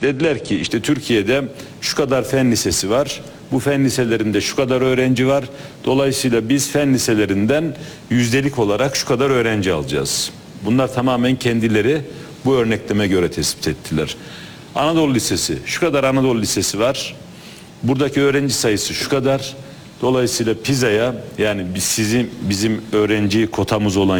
Dediler ki işte Türkiye'de şu kadar fen lisesi var. Bu fen liselerinde şu kadar öğrenci var. Dolayısıyla biz fen liselerinden yüzdelik olarak şu kadar öğrenci alacağız. Bunlar tamamen kendileri bu örnekleme göre tespit ettiler. Anadolu Lisesi, şu kadar Anadolu Lisesi var. Buradaki öğrenci sayısı şu kadar. Dolayısıyla Pisa'ya, yani bizim öğrenci kotamız olan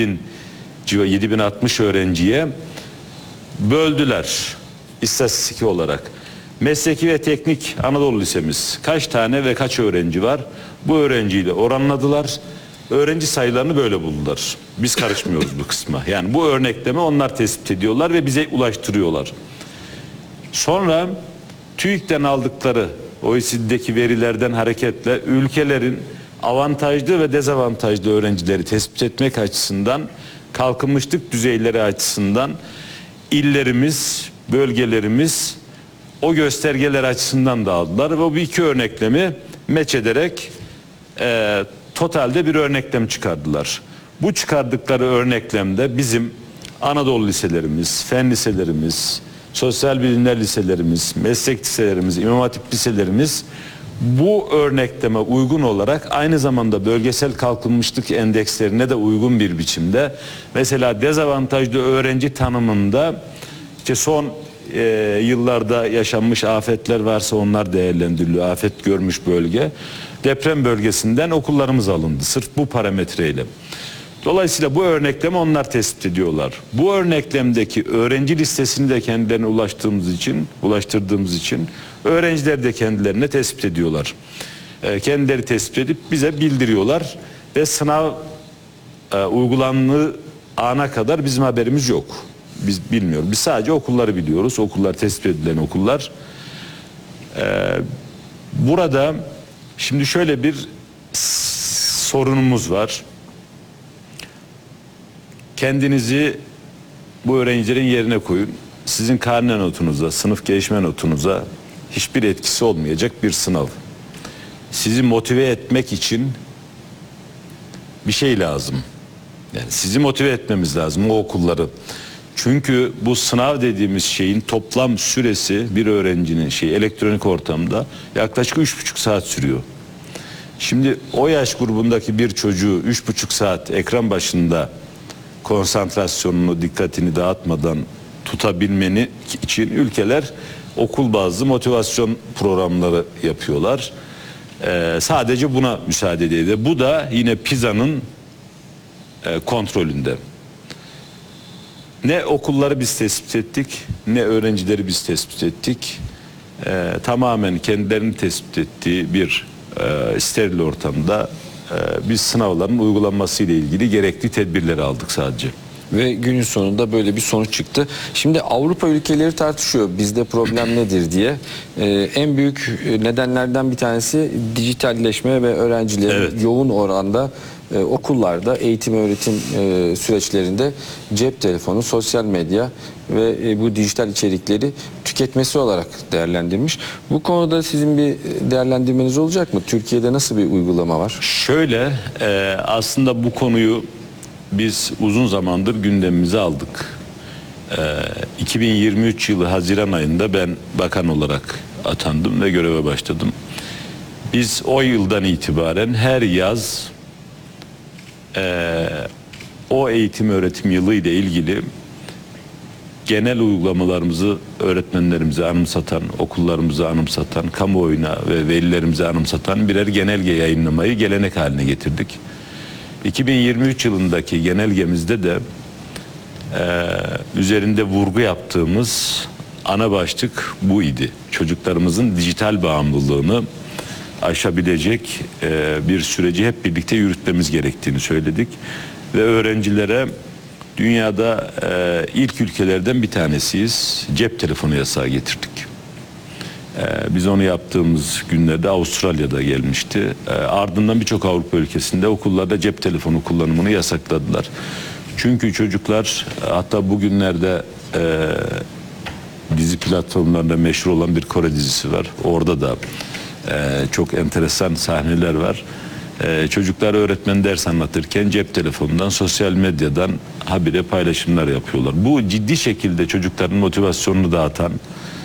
7060 öğrenciye böldüler istatistik olarak. Mesleki ve Teknik Anadolu Lisemiz kaç tane ve kaç öğrenci var? Bu öğrenciyle oranladılar. Öğrenci sayılarını böyle buldular. Biz karışmıyoruz bu kısma. Yani bu örnekleme onlar tespit ediyorlar ve bize ulaştırıyorlar. Sonra TÜİK'ten aldıkları OECD'deki verilerden hareketle ülkelerin avantajlı ve dezavantajlı öğrencileri tespit etmek açısından, kalkınmışlık düzeyleri açısından illerimiz, bölgelerimiz o göstergeler açısından da aldılar ve bu iki örneklemi meç ederek totalde bir örneklem çıkardılar. Bu çıkardıkları örneklemde bizim Anadolu liselerimiz, fen liselerimiz, sosyal bilimler liselerimiz, meslek liselerimiz, İmam Hatip liselerimiz bu örnekleme uygun olarak aynı zamanda bölgesel kalkınmışlık endekslerine de uygun bir biçimde, mesela dezavantajlı öğrenci tanımında işte son yıllarda yaşanmış afetler varsa onlar değerlendiriliyor. Afet görmüş bölge, deprem bölgesinden okullarımız alındı sırf bu parametreyle. Dolayısıyla bu örneklemi onlar tespit ediyorlar. Bu örneklemdeki öğrenci listesini de kendilerine ulaştırdığımız için öğrenciler de kendilerine tespit ediyorlar. Kendileri tespit edip bize bildiriyorlar ve sınav uygulandığı ana kadar bizim haberimiz yok. Biz bilmiyoruz. Biz sadece okulları biliyoruz. Okullar, tespit edilen okullar. Burada şimdi şöyle bir sorunumuz var. Kendinizi bu öğrencilerin yerine koyun. Sizin karne notunuza, sınıf gelişme notunuza hiçbir etkisi olmayacak bir sınav. Sizi motive etmek için bir şey lazım. Yani sizi motive etmemiz lazım, o okulları. Çünkü bu sınav dediğimiz şeyin toplam süresi bir öğrencinin elektronik ortamda yaklaşık 3,5 saat sürüyor. Şimdi o yaş grubundaki bir çocuğu 3,5 saat ekran başında konsantrasyonunu, dikkatini dağıtmadan tutabilmeni için ülkeler okul bazlı motivasyon programları yapıyorlar. Sadece buna müsaade ediyor. Bu da yine PISA'nın kontrolünde. Ne okulları biz tespit ettik, ne öğrencileri biz tespit ettik. Tamamen kendilerinin tespit ettiği bir steril ortamda biz sınavların uygulanması ile ilgili gerekli tedbirleri aldık sadece. Ve günün sonunda böyle bir sonuç çıktı. Şimdi Avrupa ülkeleri tartışıyor bizde problem nedir diye. En büyük nedenlerden bir tanesi dijitalleşme ve öğrencilerin yoğun oranda okullarda eğitim öğretim süreçlerinde cep telefonu, sosyal medya ve bu dijital içerikleri tüketmesi olarak değerlendirmiş. Bu konuda sizin bir değerlendirmeniz olacak mı? Türkiye'de nasıl bir uygulama var? Şöyle, aslında bu konuyu biz uzun zamandır gündemimize aldık. 2023 yılı Haziran ayında ben bakan olarak atandım ve göreve başladım. Biz o yıldan itibaren her yaz o eğitim öğretim yılı ile ilgili genel uygulamalarımızı öğretmenlerimize anımsatan, okullarımıza anımsatan, kamuoyuna ve velilerimize anımsatan birer genelge yayınlamayı gelenek haline getirdik. 2023 yılındaki genelgemizde de üzerinde vurgu yaptığımız ana başlık bu idi. Çocuklarımızın dijital bağımlılığını aşabilecek bir süreci hep birlikte yürütmemiz gerektiğini söyledik. Ve öğrencilere dünyada ilk ülkelerden bir tanesiyiz. Cep telefonu yasağı getirdik. Biz onu yaptığımız günlerde Avustralya'da gelmişti. Ardından birçok Avrupa ülkesinde okullarda cep telefonu kullanımını yasakladılar. Çünkü çocuklar, hatta bugünlerde dizi platformlarında meşhur olan bir Kore dizisi var. Orada da çok enteresan sahneler var. Çocuklar öğretmen ders anlatırken cep telefonundan, sosyal medyadan habire paylaşımlar yapıyorlar. Bu ciddi şekilde çocukların motivasyonunu dağıtan,